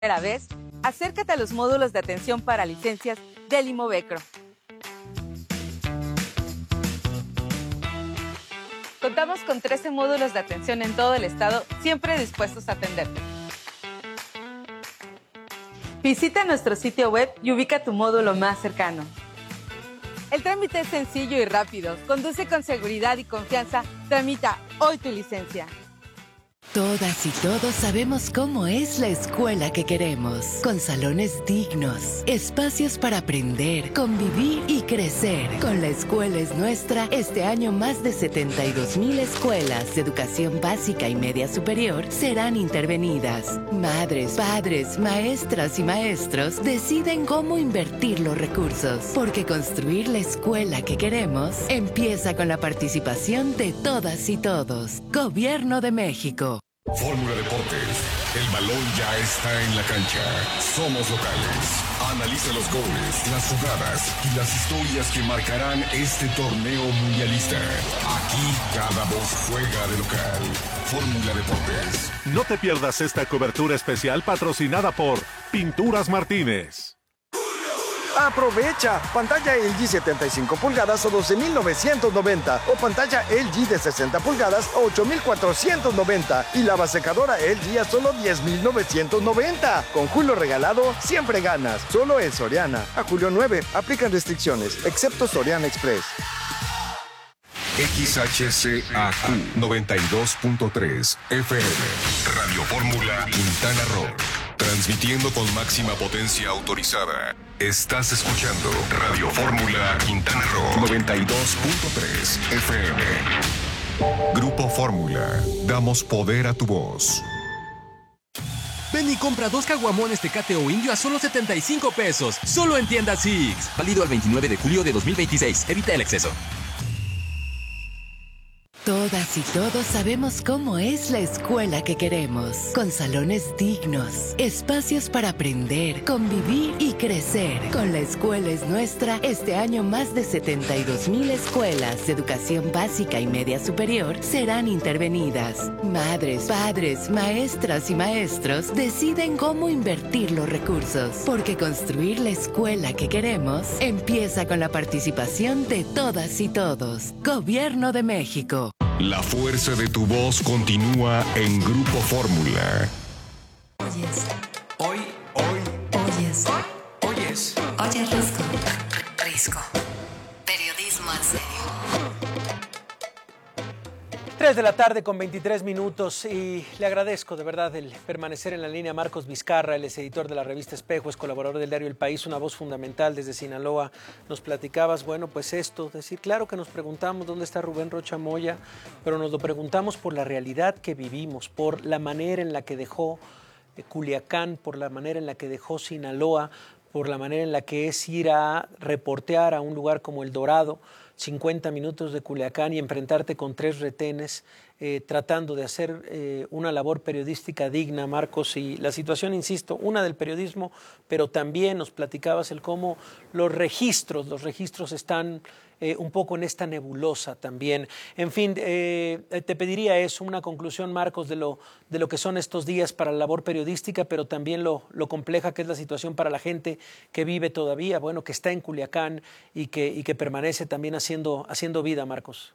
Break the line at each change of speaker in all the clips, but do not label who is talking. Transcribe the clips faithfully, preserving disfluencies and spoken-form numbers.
primera vez, acércate a los módulos de atención para licencias del Imovecro. Contamos con trece módulos de atención en todo el estado, siempre dispuestos a atenderte. Visita nuestro sitio web y ubica tu módulo más cercano. El trámite es sencillo y rápido. Conduce con seguridad y confianza. Tramita hoy tu licencia.
Todas y todos sabemos cómo es la escuela que queremos, con salones dignos, espacios para aprender, convivir y crecer. Con La Escuela es Nuestra, este año más de setenta y dos mil escuelas de educación básica y media superior serán intervenidas. Madres, padres, maestras y maestros deciden cómo invertir los recursos, porque construir la escuela que queremos empieza con la participación de todas y todos. Gobierno de México.
Fórmula Deportes, el balón ya está en la cancha. Somos locales. Analiza los goles, las jugadas y las historias que marcarán este torneo mundialista. Aquí cada voz juega de local. Fórmula Deportes.
No te pierdas esta cobertura especial patrocinada por Pinturas Martínez.
Aprovecha pantalla L G setenta y cinco pulgadas a doce mil novecientos noventa o pantalla L G de sesenta pulgadas a ocho mil cuatrocientos noventa y lavasecadora L G a solo diez mil novecientos noventa. Con Julio regalado, siempre ganas. Solo en Soriana. A julio nueve, aplican restricciones, excepto Soriana Express.
X H C A Q noventa y dos punto tres F M. Radio Fórmula Quintana Roo. Transmitiendo con máxima potencia autorizada. Estás escuchando Radio Fórmula Quintana Roo noventa y dos punto tres F M. Grupo Fórmula. Damos poder a tu voz.
Ven y compra dos caguamones Tecate o Indio a solo setenta y cinco pesos. Solo en tiendas Six. Válido al veintinueve de julio de dos mil veintiséis. Evita el exceso.
Todas y todos sabemos cómo es la escuela que queremos, con salones dignos, espacios para aprender, convivir y crecer. Con La Escuela es Nuestra, este año más de setenta y dos mil escuelas de educación básica y media superior serán intervenidas. Madres, padres, maestras y maestros deciden cómo invertir los recursos, porque construir la escuela que queremos empieza con la participación de todas y todos. Gobierno de México.
La fuerza de tu voz continúa en Grupo Fórmula.
Oyes.
Hoy, hoy,
Oyes.
oyes.
Oye, Risco. Risco. Periodismo en serio.
tres de la tarde con veintitrés minutos y le agradezco de verdad el permanecer en la línea. Marcos Vizcarra, él es editor de la revista Espejo, es colaborador del diario El País, una voz fundamental desde Sinaloa. Nos platicabas, bueno, pues esto, decir, claro que nos preguntamos dónde está Rubén Rocha Moya, pero nos lo preguntamos por la realidad que vivimos, por la manera en la que dejó eh, Culiacán, por la manera en la que dejó Sinaloa, por la manera en la que es ir a reportear a un lugar como El Dorado, cincuenta minutos de Culiacán y enfrentarte con tres retenes, eh, tratando de hacer eh, una labor periodística digna, Marcos, y la situación, insisto, una del periodismo, pero también nos platicabas el cómo los registros, los registros están eh, un poco en esta nebulosa también. En fin, eh, te pediría eso, una conclusión, Marcos, de lo, de lo que son estos días para la labor periodística, pero también lo, lo compleja que es la situación para la gente que vive todavía, bueno, que está en Culiacán y que, y que permanece también haciendo, haciendo vida, Marcos.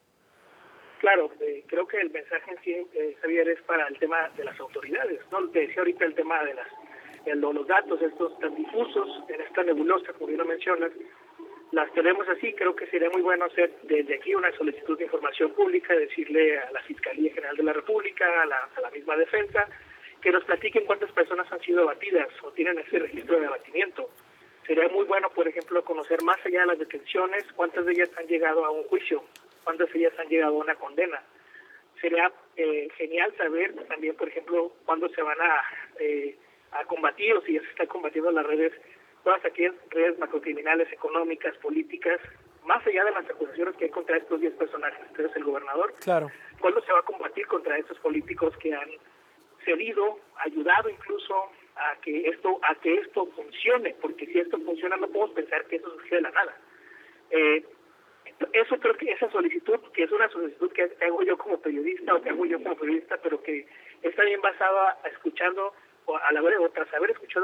Claro, eh, creo que el mensaje en sí, eh, Javier, es para el tema de las autoridades, ¿no? Te decía ahorita el tema de las de los datos estos tan difusos, en esta nebulosa, como bien lo mencionas, las tenemos así. Creo que sería muy bueno hacer desde aquí una solicitud de información pública, decirle a la Fiscalía General de la República, a la, a la misma Defensa, que nos platiquen cuántas personas han sido abatidas o tienen ese registro de abatimiento. Sería muy bueno, por ejemplo, conocer más allá de las detenciones, cuántas de ellas han llegado a un juicio, cuántas de ellas han llegado a una condena. Sería eh, genial saber también, por ejemplo, cuándo se van a, eh, a combatir o si ya se están combatiendo las redes, todas aquellas redes macrocriminales, económicas, políticas, más allá de las acusaciones que hay contra estos diez personajes. Entonces, el gobernador,
claro,
¿cuándo se va a combatir contra estos políticos que han cedido, ayudado incluso a que esto a que esto funcione? Porque si esto funciona, no podemos pensar que eso surge de la nada. Eh, Eso creo que esa solicitud, que es una solicitud que hago yo como periodista o que hago yo como periodista, pero que está bien basada a escuchando al haber, o tras haber escuchado